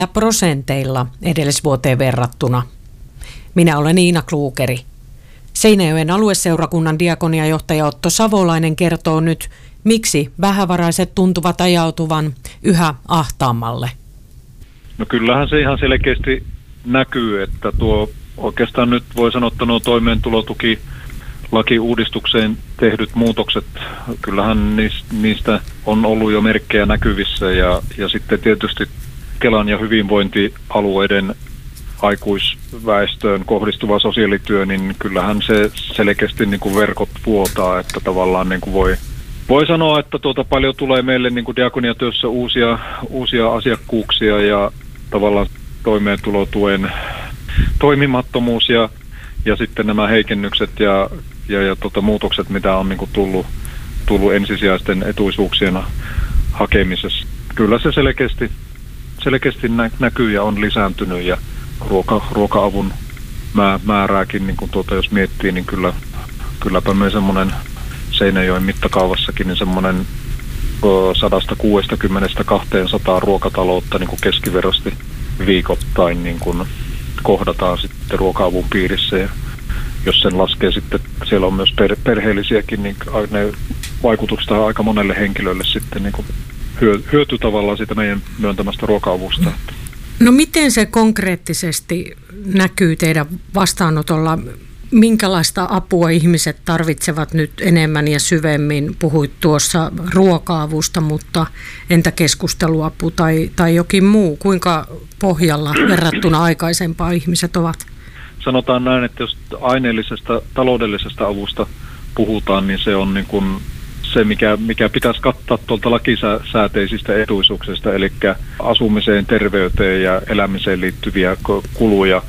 prosenteilla edellisvuoteen verrattuna. Minä olen Iina Kluukeri. Seinäjoen alueseurakunnan diakoniajohtaja Otto Savolainen kertoo nyt, miksi vähävaraiset tuntuvat ajautuvan yhä ahtaammalle. No kyllähän se ihan selkeästi näkyy, että tuo oikeastaan nyt voi sanoa, että nuo toimeentulotukilakiuudistukseen tehdyt muutokset, kyllähän niistä on ollut jo merkkejä näkyvissä ja sitten tietysti Kelan ja hyvinvointialueiden aikuisväestöön kohdistuva sosiaalityö, niin kyllähän se selkeästi niin kuin verkot vuotaa, että tavallaan niin kuin voi sanoa, että paljon tulee meille niin kuin diakoniatyössä uusia asiakkuuksia ja tavallaan toimeentulotuen toimimattomuus ja sitten nämä heikennykset ja muutokset, mitä on niin kuin tullut ensisijaisten etuisuuksien hakemisessa. Kyllä se selkeästi näkyy ja on lisääntynyt ja ruoka-avun määrääkin, niin kuin jos miettii, niin kylläpä me semmoinen Seinäjoen mittakaavassakin niin semmoinen 160-200 ruokataloutta niin kuin keskiverrosti viikoittain niin kuin kohdataan sitten ruoka-avun piirissä ja jos sen laskee sitten, siellä on myös perheellisiäkin, niin ne vaikutukset aika monelle henkilölle sitten niin kuin hyöty tavallaan siitä meidän myöntämästä ruoka-avusta. No miten se konkreettisesti näkyy teidän vastaanotolla? Minkälaista apua ihmiset tarvitsevat nyt enemmän ja syvemmin? Puhuit tuossa ruoka-avusta, mutta entä keskusteluapu tai jokin muu? Kuinka pohjalla verrattuna aikaisempaan ihmiset ovat? Sanotaan näin, että jos aineellisesta taloudellisesta avusta puhutaan, niin se on niin kuin se, mikä pitäisi kattaa tuolta lakisääteisistä etuisuuksista, eli asumiseen, terveyteen ja elämiseen liittyviä kuluja,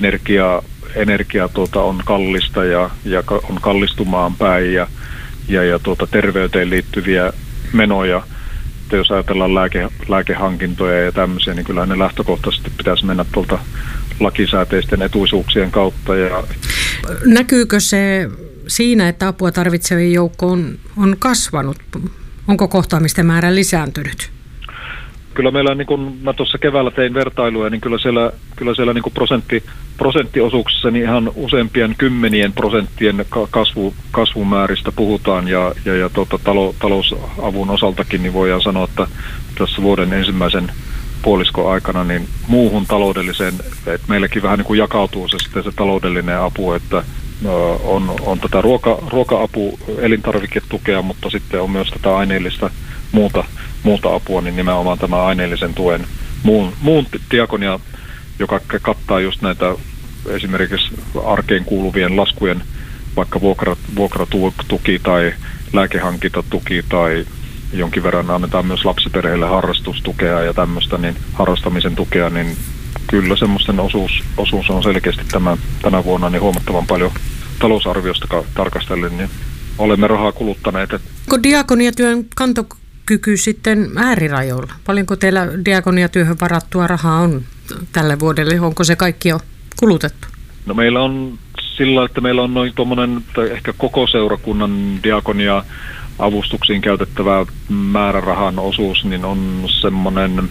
energia on kallista ja on kallistumaan päin ja terveyteen liittyviä menoja. Että jos ajatellaan lääkehankintoja ja tämmöisiä, niin kyllä ne lähtökohtaisesti pitäisi mennä tuolta lakisääteisten etuisuuksien kautta. Näkyykö se siinä, että apua tarvitsevien joukko on kasvanut? Onko kohtaamisten määrä lisääntynyt? Kyllä meillä, niin kun mä tuossa keväällä tein vertailuja, niin kyllä siellä niin kuin prosenttiosuuksissa niin ihan useampien 10% kasvumääristä puhutaan ja talousavun osaltakin niin voidaan sanoa, että tässä vuoden ensimmäisen puoliskon aikana niin muuhun taloudelliseen, että meilläkin vähän niin kuin jakautuu se taloudellinen apu, että on tätä ruoka-apu, elintarviketukea, mutta sitten on myös tätä aineellista muuta apua, niin nimenomaan tämä aineellisen tuen muun diakonia, joka kattaa just näitä esimerkiksi arkeen kuuluvien laskujen, vaikka vuokratuki tai lääkehankintatuki tai jonkin verran annetaan myös lapsiperheille harrastustukea ja tämmöistä, niin harrastamisen tukea, niin kyllä semmoisten osuus on selkeästi tänä vuonna niin huomattavan paljon talousarviosta tarkastellen, niin olemme rahaa kuluttaneet. Onko diakoniatyön kantokyky sitten äärirajoilla? Paljonko teillä diakoniatyöhön varattua rahaa on tälle vuodelle? Onko se kaikki jo kulutettu? No meillä on sillä, että meillä on noin tuommoinen ehkä koko seurakunnan diakonia-avustuksiin käytettävä määrärahan osuus, niin on semmoinen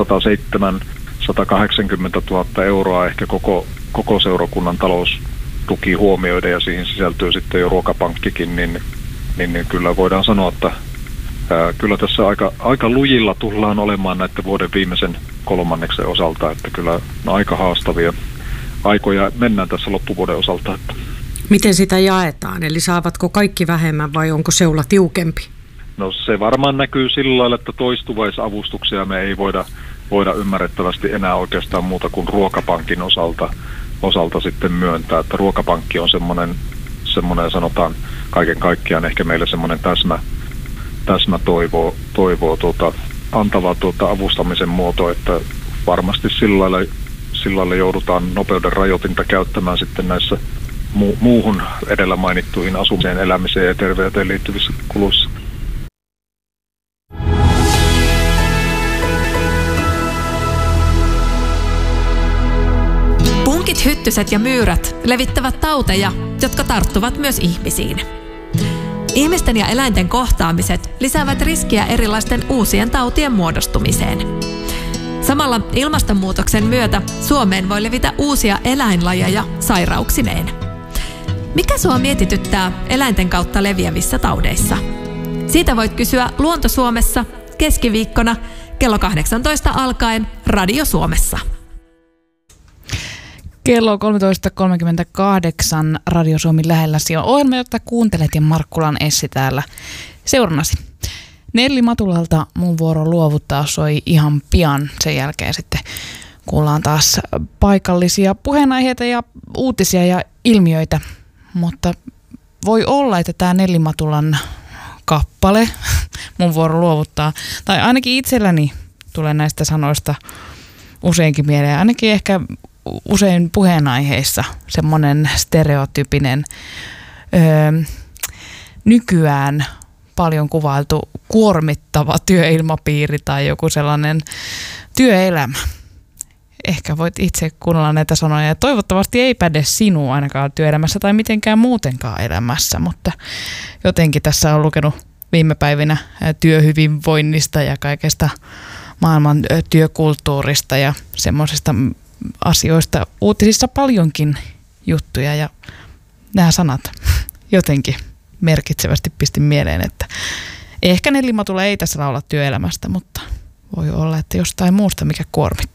180 000 euroa ehkä koko seurakunnan taloustuki huomioida ja siihen sisältyy sitten jo ruokapankkikin, niin kyllä voidaan sanoa, että kyllä tässä aika lujilla tullaan olemaan näiden vuoden viimeisen kolmanneksen osalta, että kyllä aika haastavia aikoja mennään tässä loppuvuoden osalta. Että. Miten sitä jaetaan? Eli saavatko kaikki vähemmän vai onko seula tiukempi? No se varmaan näkyy sillä lailla, että toistuvaisavustuksia me ei voida ymmärrettävästi enää oikeastaan muuta kuin ruokapankin osalta sitten myöntää, että ruokapankki on semmoinen sanotaan kaiken kaikkiaan ehkä meille semmoinen täsmä toivoo antava avustamisen muoto, että varmasti sillä lailla joudutaan nopeuden rajoitinta käyttämään sitten näissä muuhun edellä mainittuihin asumiseen, elämiseen ja terveyteen liittyvissä kuluissa. Punkit, hyttyset ja myyrät levittävät tauteja, jotka tarttuvat myös ihmisiin. Ihmisten ja eläinten kohtaamiset lisäävät riskiä erilaisten uusien tautien muodostumiseen. Samalla ilmastonmuutoksen myötä Suomeen voi levitä uusia eläinlajeja sairauksineen. Mikä sua mietityttää eläinten kautta leviävissä taudeissa? Siitä voit kysyä Luonto Suomessa keskiviikkona kello 18 alkaen Radio Suomessa. Kello 13.38 Radio Suomi lähelläsi on ohjelma, jota kuuntelet, ja Markkulan Essi täällä seurannasi. Nelli Matulalta Mun vuoro luovuttaa soi ihan pian. Sen jälkeen sitten kuullaan taas paikallisia puheenaiheita ja uutisia ja ilmiöitä. Mutta voi olla, että tämä Nelli Matulan kappale Mun vuoro luovuttaa, tai ainakin itselläni tulee näistä sanoista useinkin mieleen, ainakin ehkä usein puheenaiheissa semmoinen stereotyypinen nykyään paljon kuvailtu kuormittava työilmapiiri tai joku sellainen työelämä. Ehkä voit itse kuunnella näitä sanoja, ja toivottavasti ei päde sinua ainakaan työelämässä tai mitenkään muutenkaan elämässä, mutta jotenkin tässä on lukenut viime päivinä työhyvinvoinnista ja kaikesta maailman työkulttuurista ja semmoisista asioista uutisissa paljonkin juttuja, ja nämä sanat jotenkin merkitsevästi pistin mieleen, että ehkä Nelli Matula ei tässä laula työelämästä, mutta voi olla, että jostain muusta, mikä kuormittaa.